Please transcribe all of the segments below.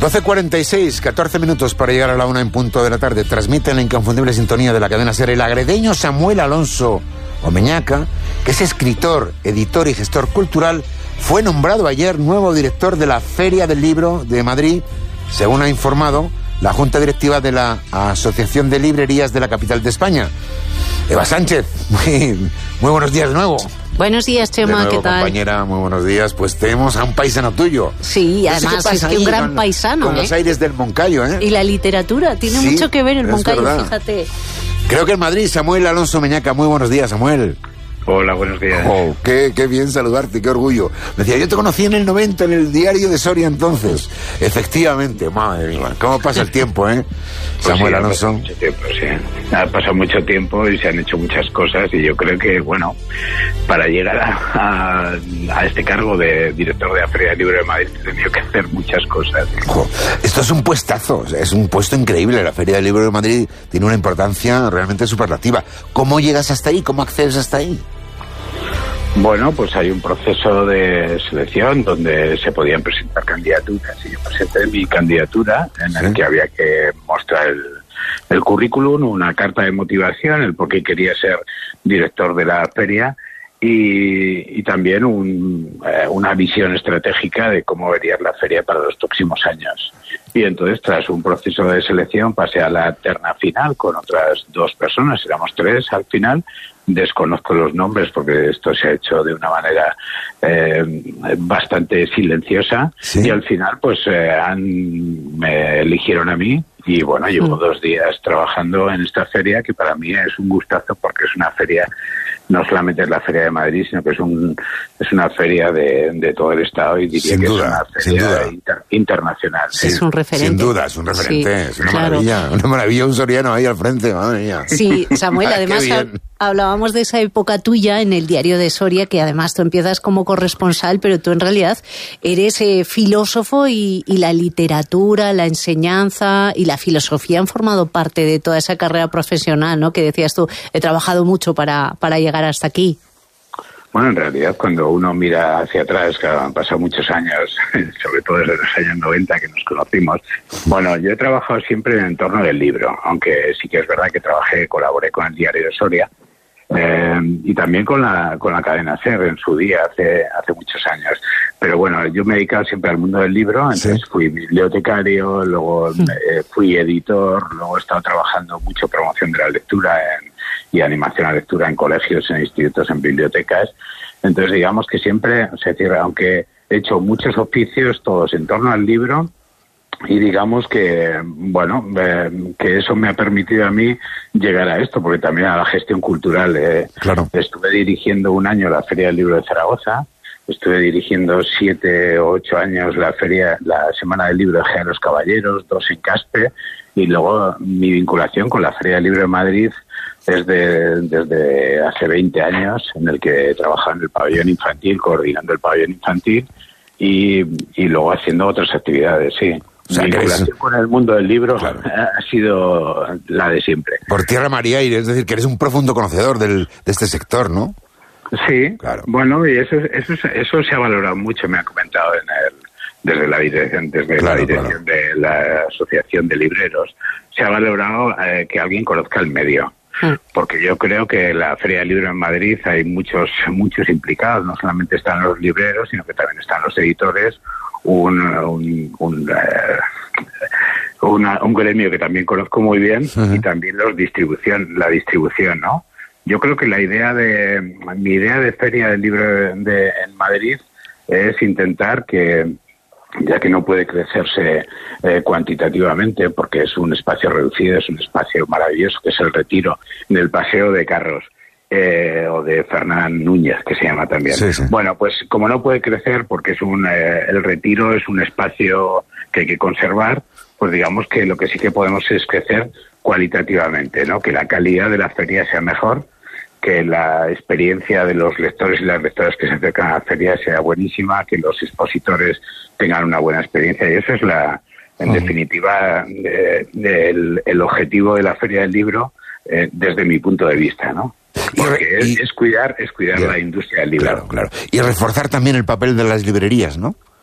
12:46, 14 minutos para llegar a la 1 en punto de la tarde. Transmite en la inconfundible sintonía de la cadena SER el agredeño Samuel Alonso Omeñaca, que es escritor, editor y gestor cultural. Fue nombrado ayer nuevo director de la Feria del Libro de Madrid, según ha informado la Junta Directiva de la Asociación de Librerías de la capital de España. Eva Sánchez, muy buenos días de nuevo. Buenos días, Chema, nuevo, ¿qué tal? Compañera, muy buenos días. Pues tenemos a un paisano tuyo. Sí, además es que un gran paisano. Con los aires del Moncayo, ¿eh? Y la literatura, tiene mucho que ver el Moncayo, verdad. fíjate. Creo que en Madrid, Samuel Alonso Omeñaca. Muy buenos días, Samuel. Hola, buenos días. Oh, qué bien saludarte, qué orgullo. Me decía, yo te conocí en el 90 en el diario de Soria entonces. Efectivamente, madre mía, cómo pasa el tiempo, ¿eh? Pues Samuel sí, Alonso. Mucho tiempo, sí. Ha pasado mucho tiempo y se han hecho muchas cosas y yo creo que, bueno, para llegar a este cargo de director de la Feria del Libro de Madrid he tenido que hacer muchas cosas. Esto es un puestazo, es un puesto increíble. La Feria del Libro de Madrid tiene una importancia realmente superlativa. ¿Cómo llegas hasta ahí? ¿Cómo accedes hasta ahí? Bueno, pues hay un proceso de selección donde se podían presentar candidaturas y yo presenté mi candidatura en el que había que mostrar el currículum, una carta de motivación, el por qué quería ser director de la feria y también una visión estratégica de cómo vería la feria para los próximos años. Y entonces, tras un proceso de selección, pasé a la terna final con otras 2 personas, éramos 3 al final. Desconozco los nombres porque esto se ha hecho de una manera bastante silenciosa. ¿Sí? Y al final pues me eligieron a mí y bueno, llevo 2 días trabajando en esta feria que para mí es un gustazo porque es una feria, no solamente es la Feria de Madrid, sino que es una feria de todo el Estado y diría que es una feria internacional. Sí, es un referente. Sin duda, es un referente, sí, es una maravilla, un soriano ahí al frente, madre mía. Sí, Samuel, además hablábamos de esa época tuya en el diario de Soria, que además tú empiezas como corresponsal, pero tú en realidad eres filósofo y la literatura, la enseñanza y la filosofía han formado parte de toda esa carrera profesional, ¿no? Que decías tú, he trabajado mucho para llegar hasta aquí. Bueno, en realidad cuando uno mira hacia atrás, claro, han pasado muchos años, sobre todo desde los años 90 que nos conocimos. Bueno, yo he trabajado siempre en el entorno del libro, aunque sí que es verdad que colaboré con el diario de Soria y también con la cadena SER en su día, hace muchos años. Pero bueno, yo me he dedicado siempre al mundo del libro, entonces fui bibliotecario, luego fui editor, luego he estado trabajando mucho promoción de la lectura y animación a la lectura en colegios, en institutos, en bibliotecas. Entonces digamos que siempre, es decir, aunque he hecho muchos oficios, todos en torno al libro, y digamos que, bueno, que eso me ha permitido a mí llegar a esto, porque también a la gestión cultural. Claro. Estuve dirigiendo un año la Feria del Libro de Zaragoza, estuve dirigiendo 7 o 8 años la Semana del Libro de Gea de los Caballeros, 2 en Caspe, y luego mi vinculación con la Feria del Libro de Madrid es desde hace 20 años, en el que he trabajado en el pabellón infantil, coordinando el pabellón infantil, y luego haciendo otras actividades, sí. O sea, mi vinculación con el mundo del libro ha sido la de siempre. Por tierra, mar y aire, es decir, que eres un profundo conocedor de este sector, ¿no? Sí, claro. Bueno, y eso se ha valorado mucho, me ha comentado desde la dirección de la Asociación de Libreros, se ha valorado que alguien conozca el medio. Porque yo creo que la Feria del Libro en Madrid hay muchos implicados, no solamente están los libreros, sino que también están los editores, un gremio que también conozco muy bien, y también la distribución, ¿no? Yo creo que mi idea de Feria del Libro en Madrid es intentar que, ya que no puede crecerse cuantitativamente, porque es un espacio reducido, es un espacio maravilloso, que es el Retiro, del Paseo de Carros, o de Fernán Núñez, que se llama también. Sí, sí. Bueno, pues como no puede crecer, porque el Retiro es un espacio que hay que conservar, pues digamos que lo que sí que podemos es crecer cualitativamente, ¿no? Que la calidad de la feria sea mejor, que la experiencia de los lectores y las lectoras que se acercan a la feria sea buenísima, que los expositores tengan una buena experiencia, y eso es en definitiva, el objetivo de la Feria del Libro, desde mi punto de vista, ¿no? Porque es cuidar la industria del libro. Claro. Y reforzar también el papel de las librerías, ¿no?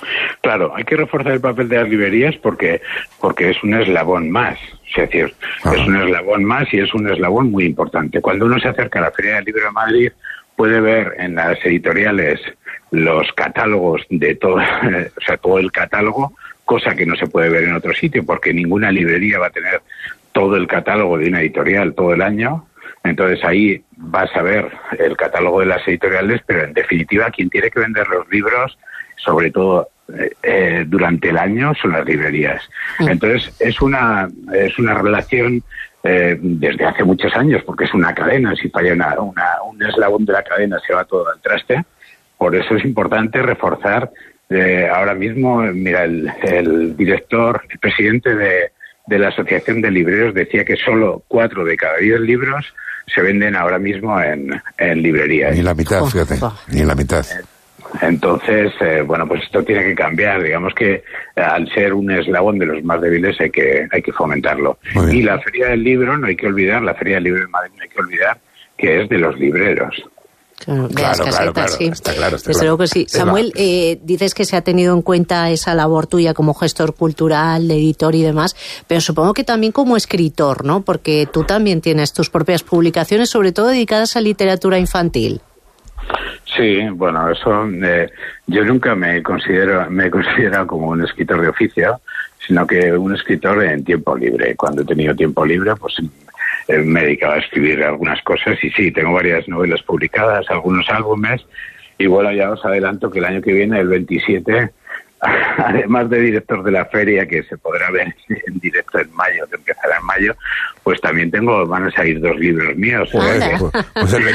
Claro, hay que reforzar el papel de las librerías porque es un eslabón más. Es decir, es un eslabón más y es un eslabón muy importante. Cuando uno se acerca a la Feria del Libro de Madrid, puede ver en las editoriales los catálogos de todo, o sea, todo el catálogo, cosa que no se puede ver en otro sitio, porque ninguna librería va a tener todo el catálogo de una editorial todo el año. Entonces ahí vas a ver el catálogo de las editoriales, pero en definitiva quien tiene que vender los libros, sobre todo durante el año, son las librerías. Entonces es una relación desde hace muchos años, porque es una cadena. Si falla un eslabón de la cadena, se va todo al traste. Por eso es importante reforzar. Ahora mismo, mira, el presidente de la Asociación de Libreros decía que solo 4 de cada 10 libros se venden ahora mismo en librerías. Ni la mitad, fíjate, ni la mitad. Entonces, bueno, pues esto tiene que cambiar. Digamos que al ser un eslabón de los más débiles hay que fomentarlo. Y la Feria del Libro, no hay que olvidar, la Feria del Libro de Madrid no hay que olvidar que es de los libreros. Claro, sí. Está claro. Desde luego que sí. Samuel, dices que se ha tenido en cuenta esa labor tuya como gestor cultural, editor y demás, pero supongo que también como escritor, ¿no? Porque tú también tienes tus propias publicaciones, sobre todo dedicadas a literatura infantil. Sí, bueno, eso yo nunca me he considerado como un escritor de oficio, sino que un escritor en tiempo libre. Cuando he tenido tiempo libre, pues me dedicaba a escribir algunas cosas y sí, tengo varias novelas publicadas, algunos álbumes, y bueno, ya os adelanto que el año que viene, el 27, además de director de la feria, que se podrá ver en directo en mayo, que empezará en mayo, pues también van a salir 2 libros míos. Pues el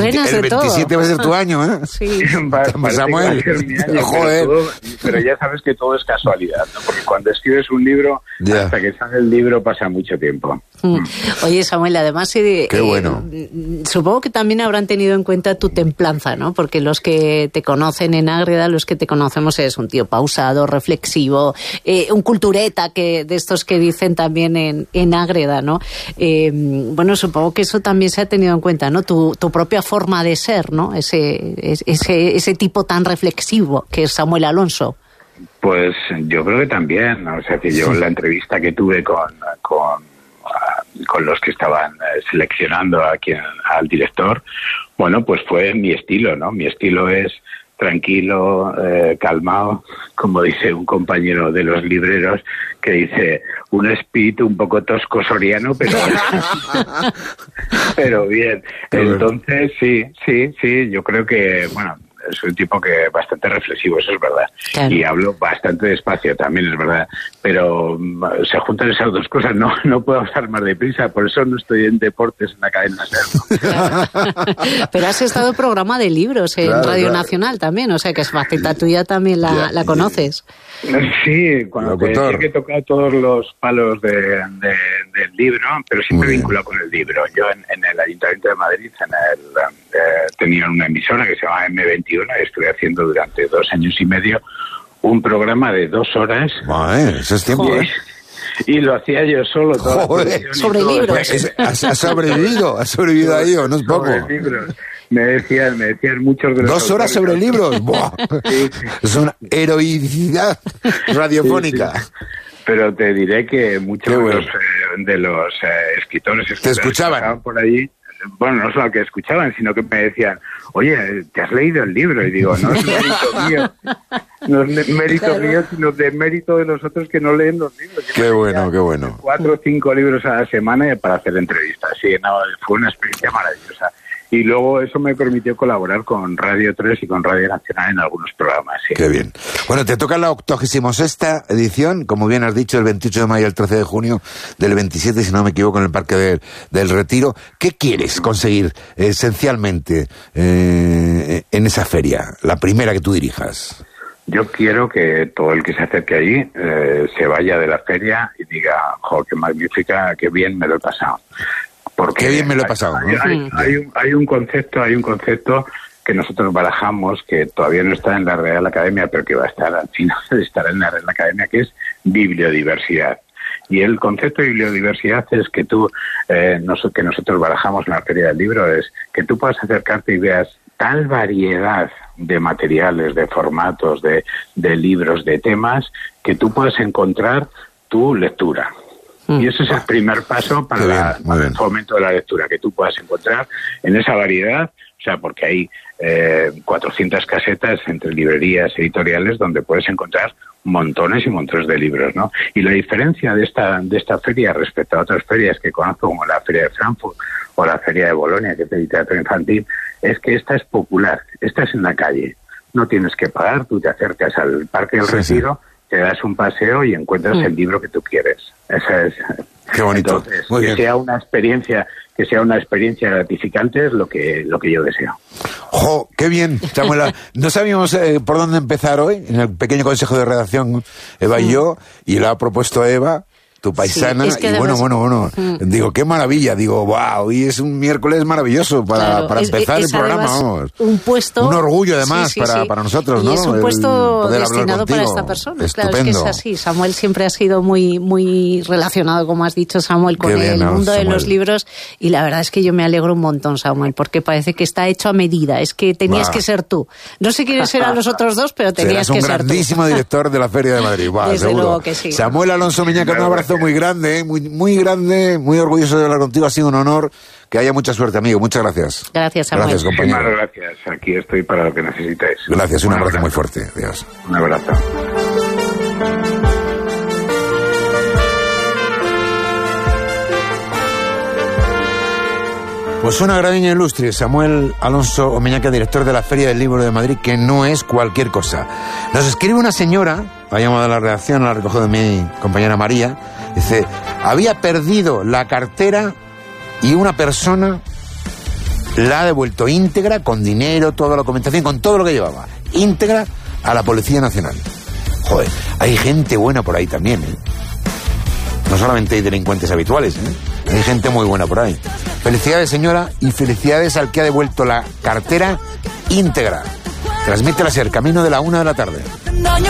27 va a ser tu año, ¿eh? Sí. Samuel. Joder. Pero ya sabes que todo es casualidad, ¿no? Porque cuando escribes un libro, hasta que sale el libro pasa mucho tiempo. Oye, Samuel, además qué bueno. Supongo que también habrán tenido en cuenta tu templanza, ¿no? Porque los que te conocen en Ágreda, los que te conocemos, eres un tío pausado, reflexivo, un cultureta de estos que dicen también en Ágreda, ¿no? Bueno, supongo que eso también se ha tenido en cuenta, ¿no? Tu propia forma de ser, ¿no? Ese tipo tan reflexivo que es Samuel Alonso. Pues yo creo que también, ¿no? O sea, que yo en la entrevista que tuve con los que estaban seleccionando al director, bueno, pues fue mi estilo, ¿no? Mi estilo es tranquilo, calmado, como dice un de los libreros, que dice, un espíritu un poco tosco soriano, pero bien. Entonces, sí, yo creo que, bueno, soy un tipo que bastante reflexivo, eso es verdad. Claro. Y hablo bastante despacio, también es verdad. Pero se juntan esas dos cosas, no puedo hablar más deprisa, por eso no estoy en deportes en la cadena SER. Claro. Pero has estado en programa de libros en Radio Nacional también, o sea que es faceta tuya también la conoces. Sí, cuando te decía que he tocado todos los palos del libro, pero siempre vinculado con el libro. Yo en el Ayuntamiento de Madrid tenía una emisora que se llama M21 y estuve haciendo durante 2 años y medio un programa de 2 horas. Eso es tiempo, ¿eh? Y lo hacía yo solo. Sobre libros. ¿Has sobrevivido ahí o no es poco? Libros. Me decían muchos de los 2 horas sobre libros. ¡Buah! Sí. Es una heroicidad radiofónica. Sí. Pero te diré que muchos de los escritores te escuchaban por allí. Bueno, no solo que escuchaban, sino que me decían, oye, ¿te has leído el libro? Y digo, no es mérito mío. No es mérito mío, sino de mérito de los otros que no leen los libros. Qué bueno. 4 o 5 libros a la semana para hacer entrevistas. Sí, fue una experiencia maravillosa. Y luego eso me permitió colaborar con Radio 3 y con Radio Nacional en algunos programas. Sí. Qué bien. Bueno, te toca la 86ª edición, como bien has dicho, el 28 de mayo al 13 de junio del 27, si no me equivoco, en el Parque del Retiro. ¿Qué quieres conseguir esencialmente en esa feria, la primera que tú dirijas? Yo quiero que todo el que se acerque allí se vaya de la feria y diga, jo, qué magnífica, qué bien me lo he pasado. Porque qué bien me lo he pasado. Hay un concepto que nosotros barajamos, que todavía no está en la Real Academia, pero que va a estar al final, estará en la Real Academia, que es bibliodiversidad. Y el concepto de bibliodiversidad es que nosotros barajamos en la Feria del Libro, es que tú puedas acercarte y veas tal variedad de materiales, de formatos, de libros, de temas, que tú puedas encontrar tu lectura. Y ese es el primer paso para el fomento de la lectura, que tú puedas encontrar en esa variedad, o sea, porque hay 400 casetas entre librerías editoriales donde puedes encontrar montones y montones de libros, ¿no? Y la diferencia de esta feria respecto a otras ferias que conozco, como la Feria de Frankfurt o la Feria de Bolonia, que es de literatura infantil, es que esta es popular, esta es en la calle. No tienes que pagar, tú te acercas al Parque del Retiro, te das un paseo y encuentras el libro que tú quieres. Esa es. Qué bonito. Entonces, que sea una experiencia gratificante es lo que yo deseo. ¡Jo! ¡Qué bien! Samuel, no sabíamos por dónde empezar hoy, en el pequeño consejo de redacción, Eva y yo, y lo ha propuesto Eva, tu paisana, y además, bueno, digo, qué maravilla, digo, wow, hoy es un miércoles maravilloso para empezar el programa, vamos. Un orgullo además para nosotros, ¿no? Y es un puesto destinado para esta persona. Estupendo. Claro, es que es así. Samuel siempre ha sido muy, muy relacionado, como has dicho, Samuel, con el mundo de los libros, y la verdad es que yo me alegro un montón, Samuel, porque parece que está hecho a medida, es que tenías que ser tú. No sé quiénes eran los otros dos, pero tenías que ser tú. Serás un grandísimo director de la Feria de Madrid, desde seguro. Luego que sí. Samuel Alonso Meñaca, un abrazo muy grande, muy grande, muy orgulloso de hablar contigo, ha sido un honor, que haya mucha suerte, amigo, muchas gracias. Gracias, Samuel. Gracias, compañero. Muchas gracias, aquí estoy para lo que necesitéis. Gracias, un abrazo muy fuerte, adiós. Un abrazo. Pues una gradeña ilustre, Samuel Alonso Omeñaca, director de la Feria del Libro de Madrid, que no es cualquier cosa. Nos escribe una señora, la ha llamado a la redacción, la recogió de mi compañera María, dice, había perdido la cartera y una persona la ha devuelto íntegra, con dinero, toda la documentación, con todo lo que llevaba, íntegra a la Policía Nacional. Joder, hay gente buena por ahí también, ¿eh? No solamente hay delincuentes habituales, ¿eh? Hay gente muy buena por ahí. Felicidades, señora, y felicidades al que ha devuelto la cartera íntegra. Transmite la SER, camino de la 1 de la tarde.